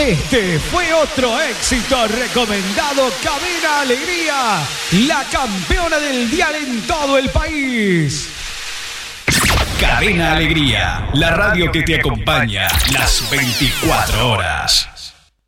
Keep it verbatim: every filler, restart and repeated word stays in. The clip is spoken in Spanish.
Este fue otro éxito recomendado. Cadena Alegría, la campeona del dial en todo el país. Cadena Alegría, la radio que te acompaña las veinticuatro horas.